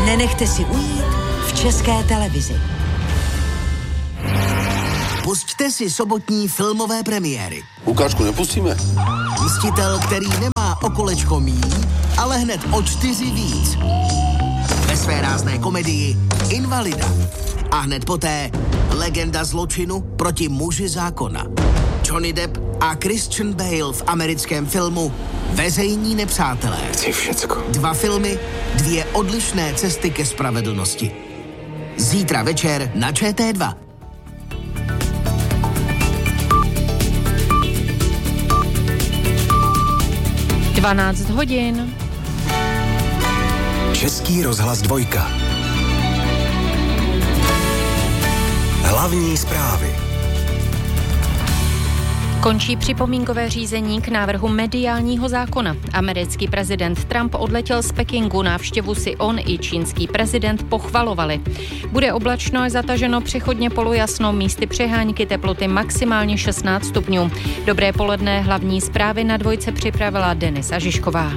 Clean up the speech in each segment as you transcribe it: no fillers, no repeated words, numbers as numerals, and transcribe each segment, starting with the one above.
Nenechte si ujít v České televizi. Pusťte si sobotní filmové premiéry. Lukášku, nepustíme? Mstitel, který nemá o kolečko míň, ale hned o 4 víc. Ve své rázné komedii Invalida. A hned poté legenda zločinu proti muži zákona. Johnny Depp a Christian Bale v americkém filmu Veřejní nepřátelé. Chci všecko. 2 filmy, 2 odlišné cesty ke spravedlnosti. Zítra večer na ČT2. 12 hodin. Český rozhlas 2. Hlavní zprávy. Končí připomínkové řízení k návrhu mediálního zákona. Americký prezident Trump odletěl z Pekingu, návštěvu si on i čínský prezident pochvalovali. Bude oblačno a zataženo přechodně polojasno, místy přehánky, teploty maximálně 16 stupňů. Dobré poledne, hlavní zprávy na 2 připravila Denisa Žižková.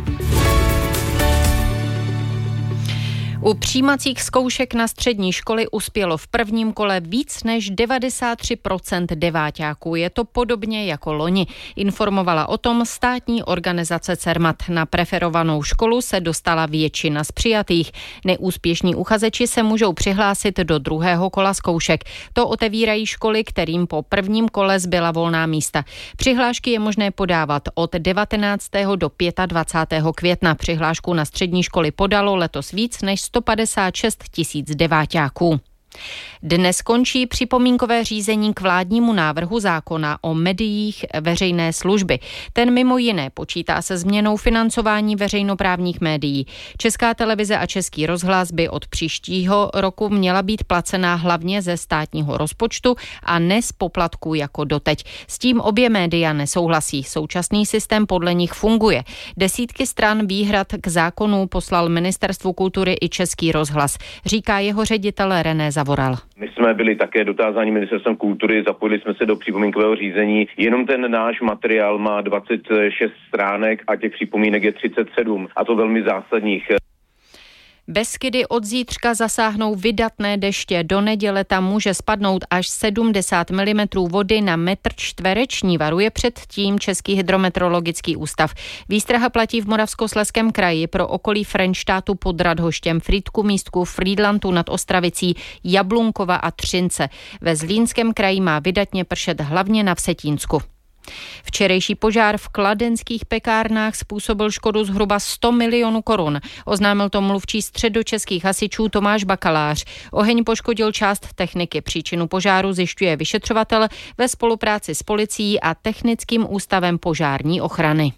U přijímacích zkoušek na střední školy uspělo v prvním kole víc než 93% deváťáků. Je to podobně jako loni. Informovala o tom státní organizace Cermat. Na preferovanou školu se dostala většina z přijatých. Neúspěšní uchazeči se můžou přihlásit do druhého kola zkoušek. To otevírají školy, kterým po prvním kole zbyla volná místa. Přihlášky je možné podávat od 19. do 25. května. Přihlášku na střední školy podalo letos víc než 156 000 deváťáků. Dnes končí připomínkové řízení k vládnímu návrhu zákona o médiích veřejné služby. Ten mimo jiné počítá se změnou financování veřejnoprávních médií. Česká televize a Český rozhlas by od příštího roku měla být placená hlavně ze státního rozpočtu a ne z poplatků jako doteď. S tím obě média nesouhlasí. Současný systém podle nich funguje. Desítky stran výhrad k zákonu poslal Ministerstvu kultury i Český rozhlas, říká jeho ředitel René Zavoral. My jsme byli také dotázáni Ministerstvem kultury, zapojili jsme se do připomínkového řízení. Jenom ten náš materiál má 26 stránek a těch připomínek je 37, a to velmi zásadních. Beskydy od zítřka zasáhnou vydatné deště. Do neděle tam může spadnout až 70 mm vody na metr čtvereční, varuje před tím Český hydrometeorologický ústav. Výstraha platí v Moravskoslezském kraji pro okolí Frenštátu pod Radhoštěm, Frýdku, Místku, Frýdlantu nad Ostravicí, Jablunkova a Třince. Ve Zlínském kraji má vydatně pršet hlavně na Vsetínsku. Včerejší požár v kladenských pekárnách způsobil škodu zhruba 100 milionů korun. Oznámil to mluvčí středočeských hasičů Tomáš Bakalář. Oheň poškodil část techniky. Příčinu požáru zjišťuje vyšetřovatel ve spolupráci s policií a Technickým ústavem požární ochrany.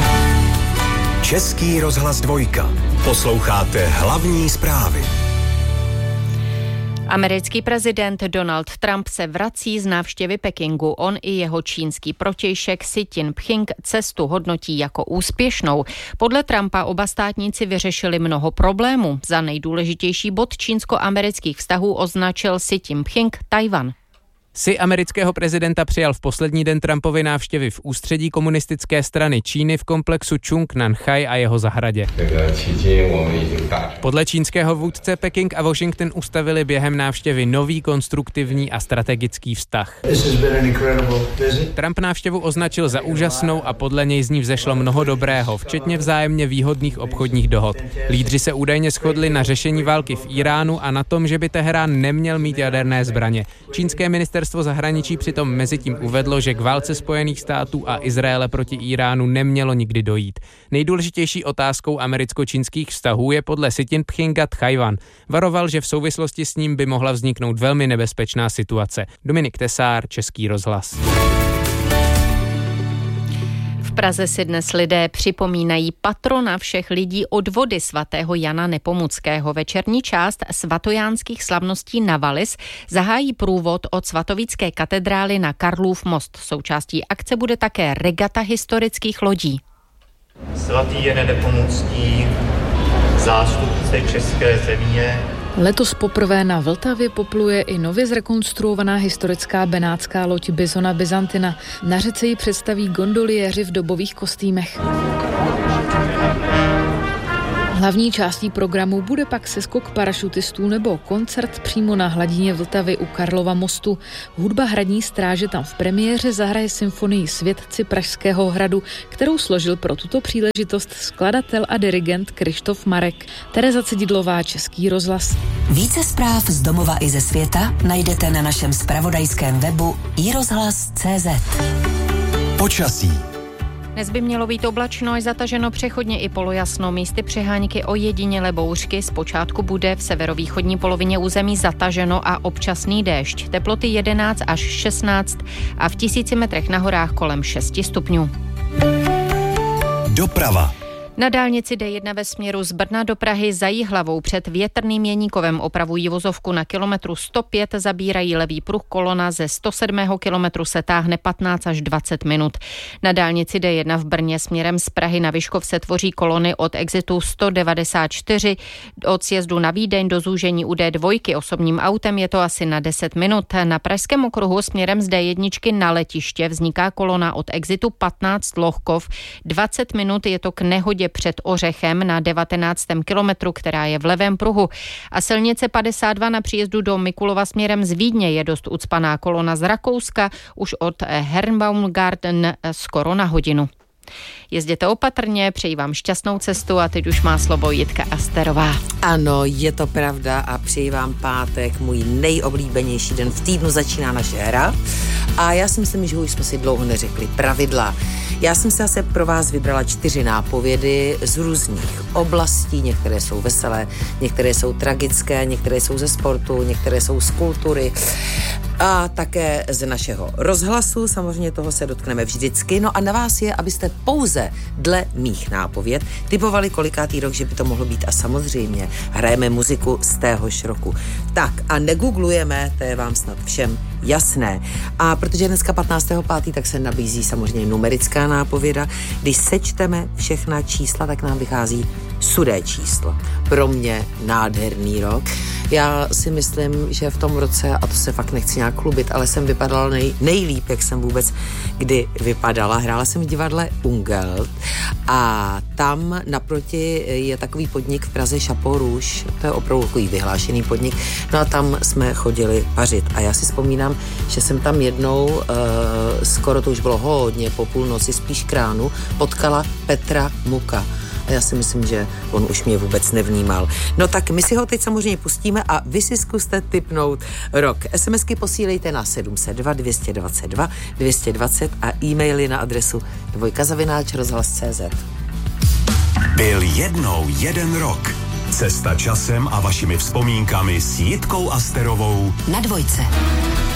Český rozhlas 2. Posloucháte hlavní zprávy. Americký prezident Donald Trump se vrací z návštěvy Pekingu. On i jeho čínský protějšek Xi Jinping cestu hodnotí jako úspěšnou. Podle Trumpa oba státníci vyřešili mnoho problémů. Za nejdůležitější bod čínsko-amerických vztahů označil Xi Jinping Tajvan. Xi amerického prezidenta přijal v poslední den Trumpovy návštěvy v ústředí komunistické strany Číny v komplexu Čungnanchaj a jeho zahradě. Podle čínského vůdce Peking a Washington ustavili během návštěvy nový konstruktivní a strategický vztah. Trump návštěvu označil za úžasnou a podle něj z ní vzešlo mnoho dobrého, včetně vzájemně výhodných obchodních dohod. Lídři se údajně shodli na řešení války v Iránu a na tom, že by Teherán neměl mít jaderné zbraně. Čínské ministerstvo zahraničí přitom mezitím uvedlo, že k válce Spojených států a Izraele proti Iránu nemělo nikdy dojít. Nejdůležitější otázkou americko-čínských vztahů je podle Xi Jinpinga Tchaj-wan. Varoval, že v souvislosti s ním by mohla vzniknout velmi nebezpečná situace. Dominik Tesár, Český rozhlas. V Praze si dnes lidé připomínají patrona všech lidí od vody svatého Jana Nepomuckého. Večerní část svatojánských slavností na Valis zahájí průvod od svatovícké katedrály na Karlův most. Součástí akce bude také regata historických lodí. Svatý Jan Nepomucký, zástupce české země. Letos poprvé na Vltavě popluje i nově zrekonstruovaná historická benátská loď Bizona Byzantina. Na řece ji představí gondoliéři v dobových kostýmech. Hlavní částí programu bude pak seskok parašutistů nebo koncert přímo na hladině Vltavy u Karlova mostu. Hudba Hradní stráže tam v premiéře zahraje symfonii Světci Pražského hradu, kterou složil pro tuto příležitost skladatel a dirigent Krištof Marek. Tereza Cididlová, Český rozhlas. Více zpráv z domova i ze světa najdete na našem zpravodajském webu iRozhlas.cz. Počasí. Dnes by mělo být oblačno až zataženo přechodně i polojasno. Místy přehánky ojedinělé bouřky. Zpočátku bude v severovýchodní polovině území zataženo a občasný déšť. Teploty 11 až 16 a v 1000 metrech na horách kolem 6 stupňů. Doprava. Na dálnici D1 ve směru z Brna do Prahy za Jihlavou před Větrným Jeníkovem opravují vozovku na kilometru 105, zabírají levý pruh, kolona ze 107. kilometru se táhne 15 až 20 minut. Na dálnici D1 v Brně směrem z Prahy na Vyškov se tvoří kolony od exitu 194, od sjezdu na Vídeň do zúžení u D2 osobním autem je to asi na 10 minut. Na pražském okruhu směrem z D1 na letiště vzniká kolona od exitu 15 Lohkov, 20 minut je to k nehodě před Ořechem na 19. kilometru, která je v levém pruhu. A silnice 52 na příjezdu do Mikulova směrem z Vídně je dost ucpaná, kolona z Rakouska už od Herrenbaumgarten skoro na hodinu. Jezděte opatrně, přeji vám šťastnou cestu a teď už má slovo Jitka Asterová. Ano, je to pravda a přeji vám pátek, můj nejoblíbenější den v týdnu, začíná naše hra a já si myslím, že už jsme si dlouho neřekli pravidla. Já jsem si zase pro vás vybrala 4 nápovědy z různých oblastí, některé jsou veselé, některé jsou tragické, některé jsou ze sportu, některé jsou z kultury a také z našeho rozhlasu, samozřejmě toho se dotkneme vždycky, no a na vás je, abyste pouze dle mých nápověd typovali, kolikátý rok, že by to mohlo být a samozřejmě hrajeme muziku z téhož roku. Tak a negooglujeme, to je vám snad všem jasné. A protože dneska 15.5., tak se nabízí samozřejmě numerická nápověda. Když sečteme všechna čísla, tak nám vychází sudé číslo. Pro mě nádherný rok. Já si myslím, že v tom roce, a to se fakt nechci nějak chlubit, ale jsem vypadala nejlíp, jak jsem vůbec kdy vypadala. Hrála jsem v divadle Ungelt a tam naproti je takový podnik v Praze Chapeau Rouge, to je opravdu takový vyhlášený podnik, no a tam jsme chodili pařit a já si vzpomínám, že jsem tam jednou, skoro to už bylo hodně po půlnoci, spíš k ránu, potkala Petra Muka. A já si myslím, že on už mě vůbec nevnímal. No tak my si ho teď samozřejmě pustíme a vy si zkuste tipnout rok. SMSky posílejte na 702 222 220 a e-maily na adresu dvojka@rozhlas.cz. Byl jednou jeden rok. Cesta časem a vašimi vzpomínkami s Jitkou Asterovou Na Dvojce.